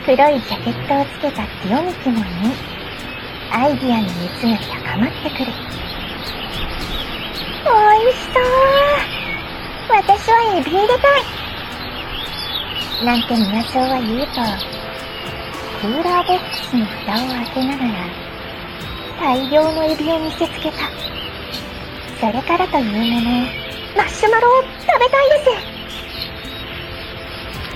黒いジャケットをつけたティオミキモンに、アイディアの熱が高まってくる。おいしそう。私はエビ入れたい。なんて宮荘は言うと、クーラーボックスの蓋を開けながら、大量のエビを見せつけた。それからというもの、マッシュマロを食べたいです。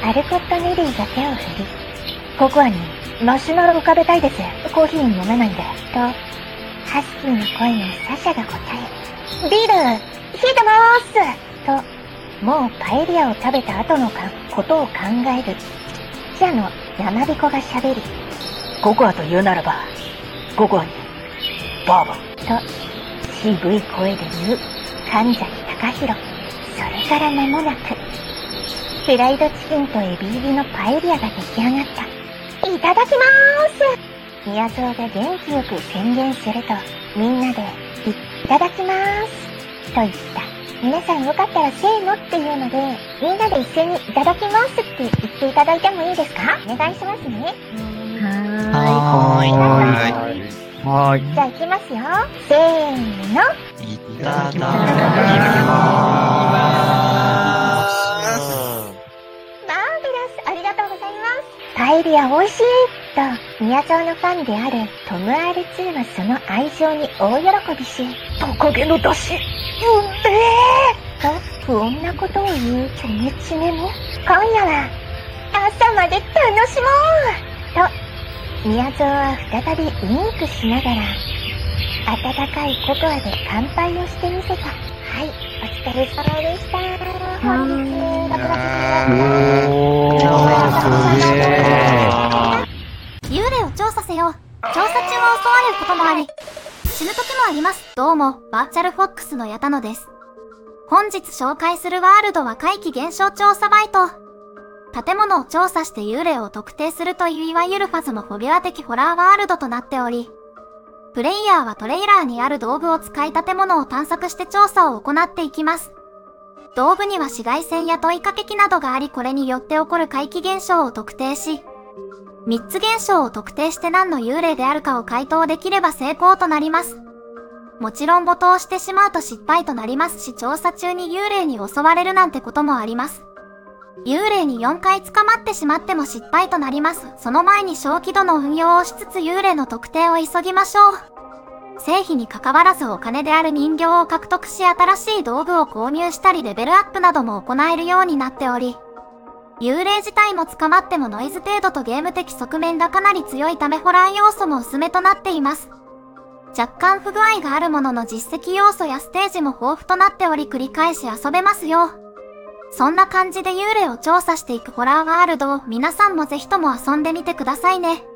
アルコット・ネリーが手を振り、ココアにマシュマロを食べたいです。コーヒー飲めないんで。と、ハスキーの声のサシャが答え、ビール、冷えてまーすと、もうパエリアを食べた後のことを考える。記者の山彦が喋り、 ココアと言うならば、ココアに、バーボン。 と、渋い声で言う、神崎隆弘。それから間もなく、フライドチキンとエビ入りのパエリアが出来上がった。いただきまーす。宮蔵が元気よく宣言すると、みんなで、いただきまーす。と言った。皆さんよかったらせーのっていうので、みんなで一緒にいただきますって言っていただいてもいいですか？お願いしますね。 はい。 じゃあ行きますよ。せーの。 いただきます。 マーベラス、ありがとうございます。パエリア美味しいと、宮沢のファンであるトム R2 はその愛情に大喜びし、 トカゲの出汁、 と不穏なことを言うチョメチメも、今夜は朝まで楽しもうと、宮沢は再びウインクしながら、温かいココアで乾杯をしてみせた。はい、お疲れ様でした。本日、 幽霊を調査せよ。調査中は襲われることもあり、死ぬ時もあります。どうも、バーチャルフォックスの矢田野です。本日紹介するワールドは怪奇現象調査バイト。建物を調査して幽霊を特定するといういわゆるファズモフォビア的ホラーワールドとなっており、プレイヤーはトレーラーにある道具を使い建物を探索して調査を行っていきます。道具には紫外線や問いかけ機などがあり、これによって起こる怪奇現象を特定し、3つ現象を特定して何の幽霊であるかを回答できれば成功となります。もちろん没頭してしまうと失敗となりますし、調査中に幽霊に襲われるなんてこともあります。幽霊に4回捕まってしまっても失敗となります。その前に小気度の運用をしつつ幽霊の特定を急ぎましょう。成否に関わらずお金である人形を獲得し、新しい道具を購入したりレベルアップなども行えるようになっており、幽霊自体も捕まってもノイズ程度とゲーム的側面がかなり強いためホラー要素も薄めとなっています。若干不具合があるものの実績要素やステージも豊富となっており繰り返し遊べますよ。そんな感じで幽霊を調査していくホラーワールドを皆さんもぜひとも遊んでみてくださいね。